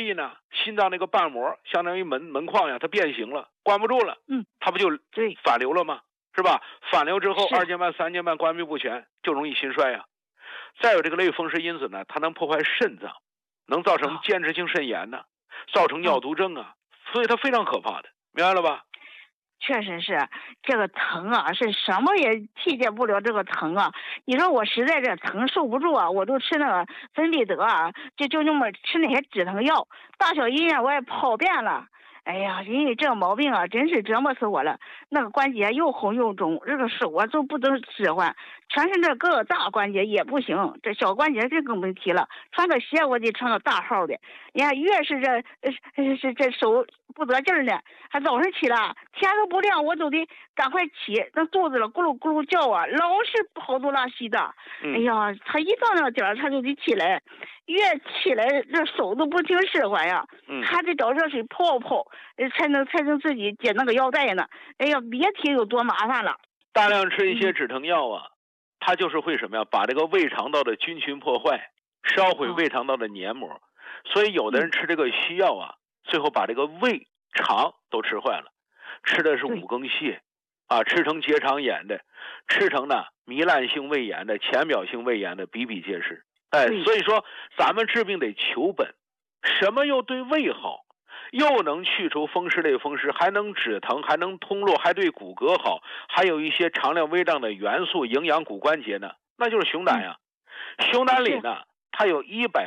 力呢，心脏那个瓣膜相当于门框呀，它变形了，关不住了，它不就反流了吗？是吧？反流之后，二尖瓣、三尖瓣关闭不全，就容易心衰呀。再有这个类风湿因子呢，它能破坏肾脏，能造成间质性肾炎呢，造成尿毒症啊，所以它非常可怕的，明白了吧？ 确实是，这个疼啊，是什么也替代不了这个疼啊！你说我实在这疼受不住啊，我都吃那个芬必得啊，就那么吃那些止疼药，大小医院我也跑遍了。哎呀，因为这个毛病啊，真是折磨死我了。那个关节又红又肿，这个手啊都不能使唤，全是这个大关节也不行，这小关节这更没提了。穿个鞋我得穿个大号的，你看越是这手不得劲儿呢，还早上起来天都不亮，我都得赶快起，那肚子了咕噜咕噜叫啊，老是跑肚拉稀的。哎呀，他一到那个点儿他就得起来，越起来这手都不听使唤呀，还得找热水泡泡，才能自己解那个腰带呢。哎呀，别提有多麻烦了。 大量吃一些止疼药啊，它就是会什么呀？把这个胃肠道的菌群破坏，烧毁胃肠道的黏膜。所以有的人吃这个西药啊，最后把这个胃肠都吃坏了。吃的是五更泻啊，吃成结肠炎的，吃成呢糜烂性胃炎的、浅表性胃炎的比比皆是。所以说咱们治病得求本，什么又对胃好，又能去除风湿类风湿，还能止疼，还能通络，还对骨骼好，还有一些常量微量的元素营养骨关节呢，那就是熊胆呀。熊胆里呢，它有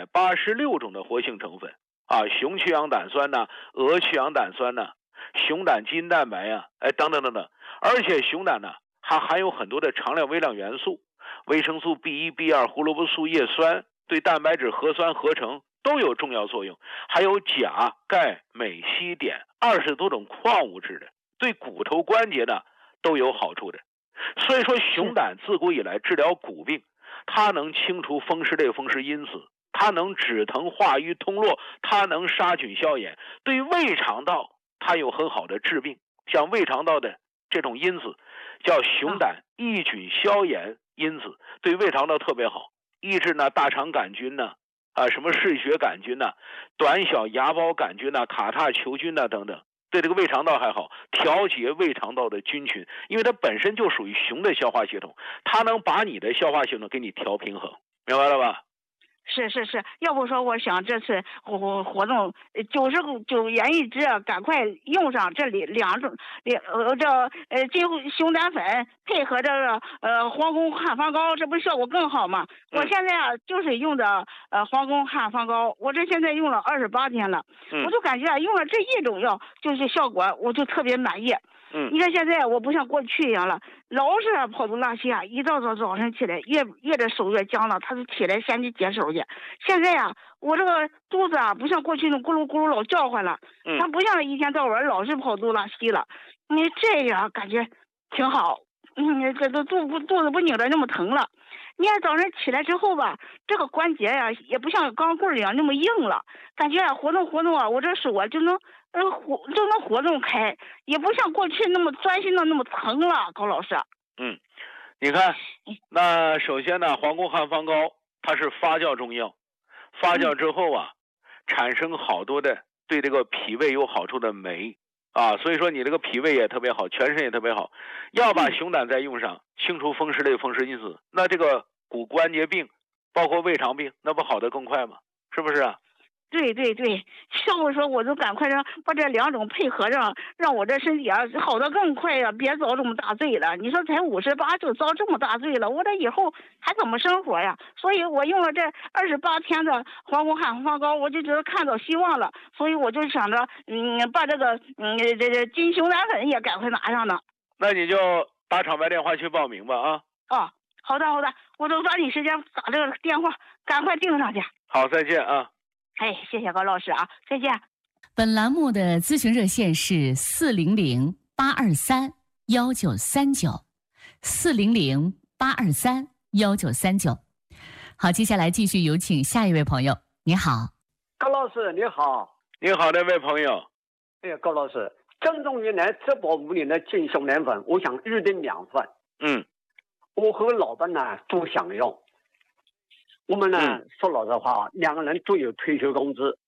186种的活性成分啊，熊去氧胆酸呢，鹅去氧胆酸呢，熊胆基因蛋白呀，等等等等。而且熊胆呢，还含有很多的常量微量元素，维生素 B1、B2、胡萝卜素叶酸，对蛋白质核酸合成都有重要作用，还有钾、钙、镁、硒、碘20多种矿物质的，对骨头关节呢都有好处的。所以说熊胆自古以来治疗骨病，它能清除风湿类风湿因子，它能止疼化瘀通络，它能杀菌消炎，对胃肠道它有很好的治病。像胃肠道的这种因子叫熊胆抑菌消炎因子，对胃肠道特别好，抑制呢大肠杆菌呢什么嗜血杆菌呢、短小芽孢杆菌呢、卡塔球菌呢等等，对这个胃肠道还好，调节胃肠道的菌群，因为它本身就属于熊的消化系统，它能把你的消化系统给你调平衡，明白了吧？ 是，要不说我想这次活动99元一支，赶快用上这里金熊胆粉配合这个皇宫汉方膏，这不效果更好吗？我现在啊就是用的皇宫汉方膏，我这现在用了28天了，我就感觉用了这一种药就是效果，我就特别满意。你看现在我不像过去一样了，老是跑肚拉稀啊，一早上起来越这手越僵了，他就起来先去解手去。现在呀，我这个肚子啊不像过去那咕噜咕噜老叫唤了，它不像一天到晚老是跑肚拉稀了。你这样感觉挺好，这都肚子不拧着那么疼了。你看早上起来之后吧，这个关节呀也不像钢棍一样那么硬了，感觉活动啊，我这手啊就能活动开，也不像过去那么钻心的那么疼了。高老师， 你看，那首先呢，皇宫汉方膏它是发酵中药，发酵之后啊，产生好多的对这个脾胃有好处的酶啊，所以说你这个脾胃也特别好，全身也特别好。要把熊胆再用上，清除风湿类风湿因子，那这个骨关节病，包括胃肠病，那不好得更快吗？是不是啊？ 对，要不说我就赶快把这两种配合上，让我这身体啊好得更快呀，别遭这么大罪了。你说才58就遭这么大罪了，我这以后还怎么生活呀？所以我用了这28天的皇宫汉方膏，我就觉得看到希望了，所以我就想着把这个这金熊胆粉也赶快拿上呢。 那你就打厂牌电话去报名吧啊。 哦，好的，我都抓紧时间打这个电话，赶快订上去。 好，再见啊。 谢谢高老师啊，再见。 本栏目的咨询热线是400-823-1939，400-823-1939。好，接下来继续有请下一位朋友。你好， 高老师你好。 你好，那位朋友。 高老师，郑重于来这包5年的金熊胆粉，我想预订2份。我和老伴呢都想用。我们呢说老实话，2个人都有退休工资，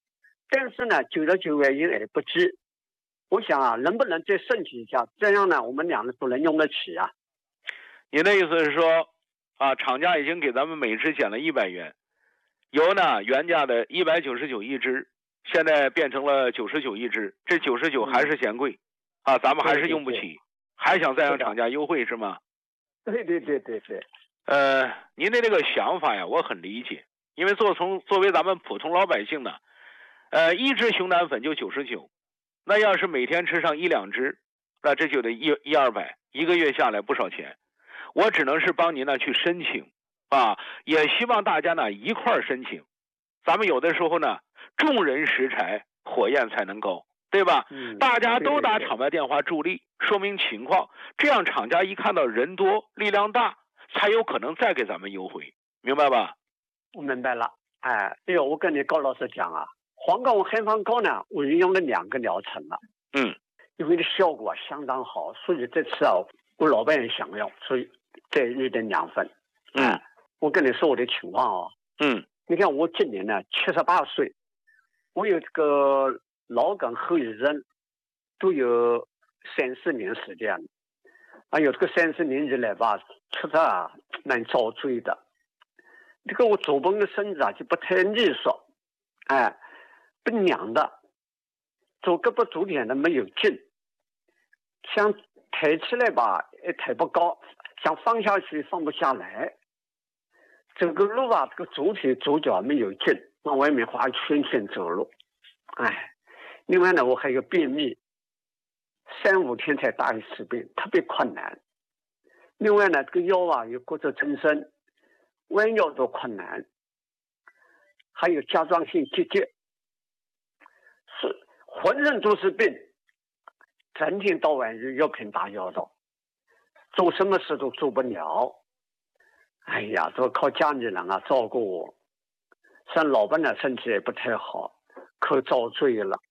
但是呢，久了久而因而不治。我想啊，能不能再升级一下？这样呢，我们两个都能用得起啊。 你的意思是说，啊，厂家已经给咱们每只减了100元，由呢原价的199一只，现在变成了99一只，这99还是嫌贵，啊，咱们还是用不起，还想再让厂家优惠是吗？ 对。 您的这个想法呀，我很理解，因为作为咱们普通老百姓呢，一只熊胆粉就99，那要是每天吃上1、2只，那这就得100-200，一个月下来不少钱。我只能是帮您呢去申请，啊，也希望大家呢一块儿申请。咱们有的时候呢，众人拾柴，火焰才能高，对吧？大家都打厂外电话助力，说明情况，这样厂家一看到人多力量大，才有可能再给咱们优惠，明白吧？ 我明白了。哎呦，我跟你高老师讲啊，黄疸汉方膏呢，我运用了2个疗程了，因为的效果相当好，所以这次啊，我老伴也想要，所以再预定2份。我跟你说我的情况啊，你看我今年呢78岁，我有这个脑梗后遗症，都有30年时间了。有这个30年以来吧，确实啊蛮遭罪的。这个我左边的身子啊就不太利索，不娘的，左胳膊左脸的没有劲，想抬起来吧也抬不高，想放下去放不下来。走个路啊，这个左腿左脚没有劲，往外面画圈圈走路。另外呢，我还有便秘，3-5天才大一次便，特别困难。另外呢，这个腰啊有骨质增生，弯腰都困难，还有甲状腺结节，是浑身都是病，整天到晚就要拼大腰刀，做什么事都做不了。都靠家里人啊照顾我，像老伴呢身体也不太好，可遭罪了。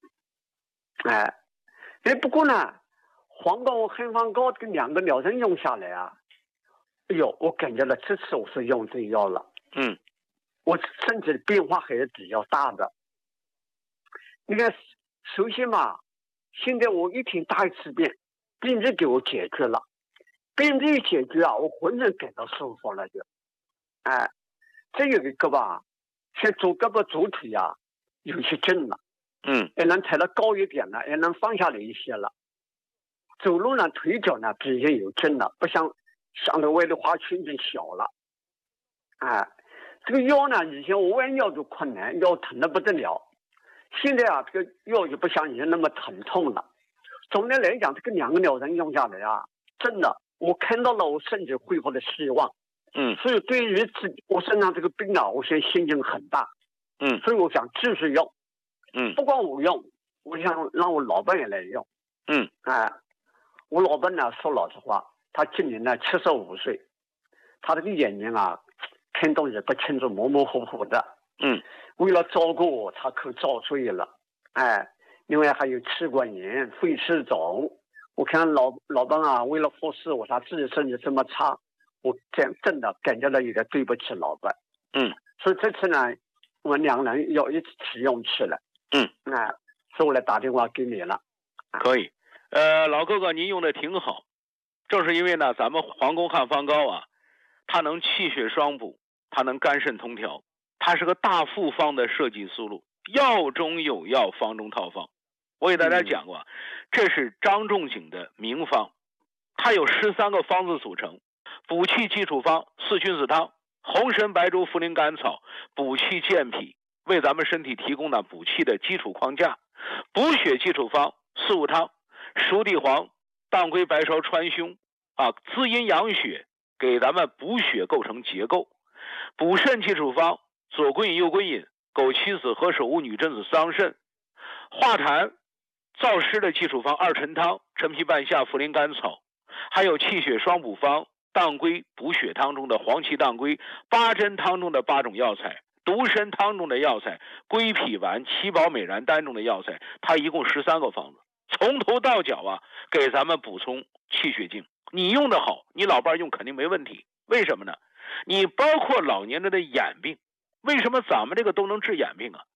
不过呢，黄疸汉方膏这2个疗程用下来啊，我感觉到这次我是用对药了。我身体的变化还是比较大的。你看，首先嘛，现在我一天大一次便，病人给我解决了，病人一解决啊，我浑身感到舒服了就。这有一个吧，像左胳膊左腿啊有些劲了，也能抬得高一点了，也能放下来一些了。走路呢，腿脚呢比以前有劲了，不像向着外的花圈圈小了。这个腰呢，以前我弯腰都困难，腰疼得不得了。现在啊，这个腰就不像以前那么疼痛了。总的来讲，这个2个疗程用下来啊，真的我看到了我身体恢复的希望。所以对于我身上这个病啊，我现在心情很大。所以我想继续用。不光我用，我想让我老伴也来用。我老伴呢，说老实话，他今年呢75岁，他这个眼睛啊，看东西不清楚，模模糊糊的。为了照顾我，他可遭罪了。另外还有气管炎、肺气肿。我看老伴啊，为了服侍我，他自己身体这么差，我真的感觉到有点对不起老伴。所以这次呢，我们2人要一起用起来。所以我来打电话给你了。 可以。老哥哥您用的挺好，正是因为呢，咱们黄疸汉方膏啊，它能气血双补，它能肝肾通调，它是个大复方的设计思路，药中有药，方中套方。我给大家讲过，这是张仲景的名方，它有13个方子组成。补气基础方4君子汤，红参白术茯苓甘草，补气健脾，为咱们身体提供了补气的基础框架。补血基础方4物汤，熟地黄、当归、白芍、川芎滋阴养血，给咱们补血构成结构。补肾基础方左归饮、右归饮，枸杞子、何首乌、女贞子、桑葚。化痰燥湿的基础方2陈汤，陈皮、半夏、茯苓、甘草。还有气血双补方当归补血汤中的黄芪、当归，八珍汤中的8种药材，独参汤中的药材，归脾丸、七宝美然丹中的药材，它一共13个方子，从头到脚啊，给咱们补充气血精。你用的好，你老伴用肯定没问题。为什么呢？你包括老年人的眼病，为什么咱们这个都能治眼病啊？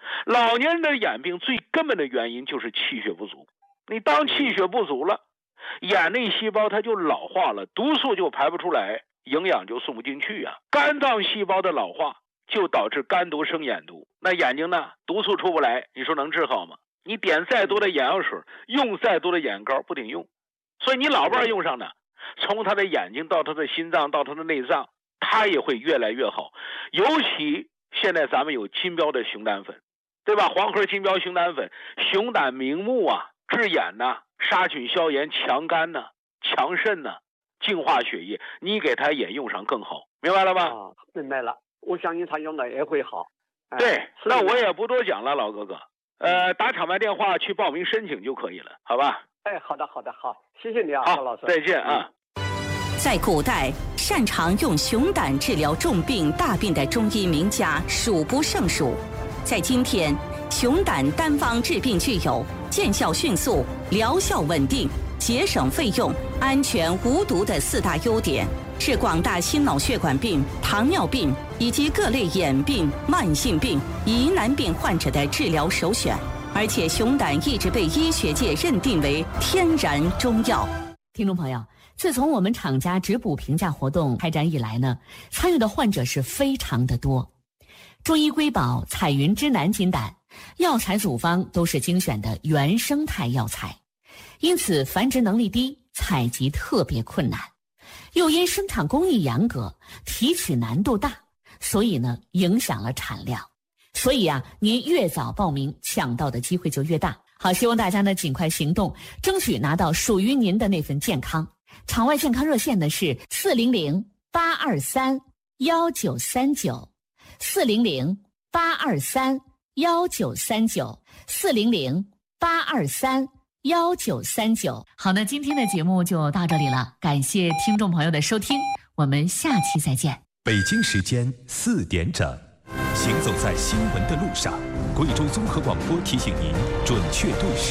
老年人的眼病最根本的原因就是气血不足。你当气血不足了，眼内细胞它就老化了，毒素就排不出来，营养就送不进去啊。肝脏细胞的老化就导致肝毒生眼毒，那眼睛呢，毒素出不来，你说能治好吗？你点再多的眼药水，用再多的眼膏不顶用。所以你老伴用上呢，从他的眼睛到他的心脏到他的内脏，他也会越来越好。尤其现在咱们有金标的熊胆粉，对吧？黄河金标熊胆粉，熊胆明目啊，治眼呐，杀菌消炎，强肝呐，强肾呐，净化血液，你给他也用上更好，明白了吧？ 明白了，我相信他用的也会好。 对，那我也不多讲了，老哥哥，打场外电话去报名申请就可以了，好吧？ 好的，好，谢谢你啊， 好， 老师， 再见啊。 在古代，擅长用熊胆治疗重病大病的中医名家数不胜数。在今天，熊胆单方治病具有见效迅速、疗效稳定、节省费用、安全无毒的4大优点，是广大心脑血管病、糖尿病以及各类眼病、慢性病、疑难病患者的治疗首选。而且熊胆一直被医学界认定为天然中药。 听众朋友，自从我们厂家质补评价活动开展以来呢，参与的患者是非常的多。中医瑰宝彩云之南金胆药材组方都是精选的原生态药材，因此繁殖能力低，采集特别困难，又因生产工艺严格，提取难度大，所以呢影响了产量。所以啊，您越早报名，抢到的机会就越大。好，希望大家呢尽快行动，争取拿到属于您的那份健康。场外健康热线呢是400-823-1939，400-823-1939，400-823-1939。好，那今天的节目就到这里了，感谢听众朋友的收听，我们下期再见。 北京时间4点整，行走在新闻的路上，贵州综合广播提醒您准确对时。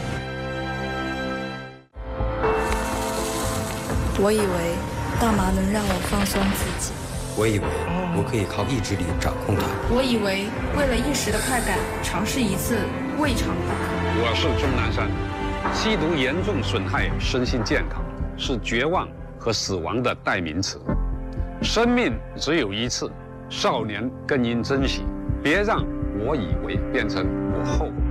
我以为大麻能让我放松自己， 我以为我可以靠意志力掌控它， 我以为为了一时的快感，尝试一次未尝不可。 我是钟南山，吸毒严重损害身心健康，是绝望和死亡的代名词。生命只有一次，少年更应珍惜，别让我以为变成我后悔。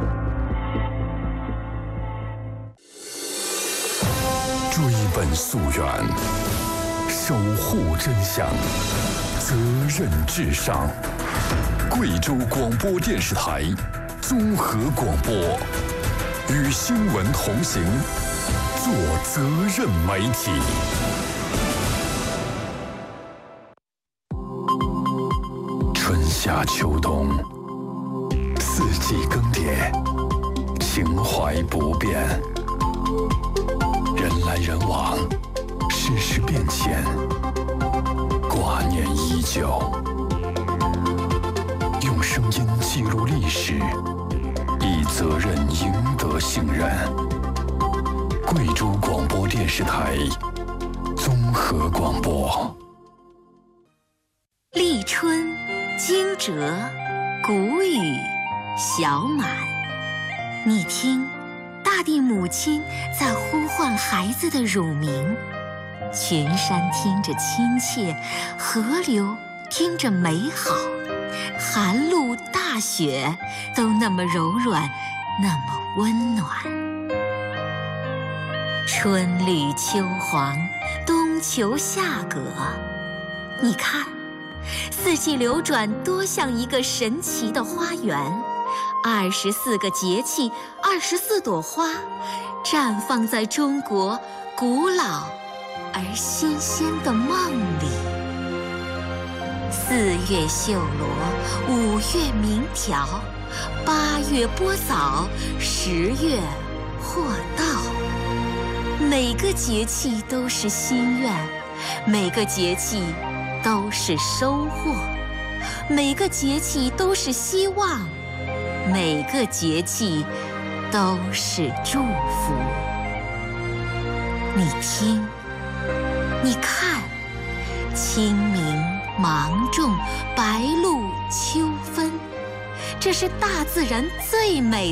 追本溯源，守护真相，责任至上。贵州广播电视台综合广播，与新闻同行，做责任媒体。春夏秋冬，四季更迭，情怀不变。人来人往，世事变迁，挂念依旧。用声音记录历史，以责任赢得信任。贵州广播电视台综合广播。 立春、惊蛰、谷雨、小满，你听，大地母亲在呼唤孩子的乳名，群山听着亲切，河流听着美好，寒露大雪都那么柔软，那么温暖。春绿秋黄，冬秋夏葛，你看，四季流转多像一个神奇的花园，24个节气，24朵花，绽放在中国古老而新鲜的梦里。4月绣罗，5月鸣条，8月播枣，10月获稻。每个节气都是心愿，每个节气都是收获，每个节气都是希望，每个节气都是祝福。你听，你看，清明、芒种、白露、秋分， 这是大自然最美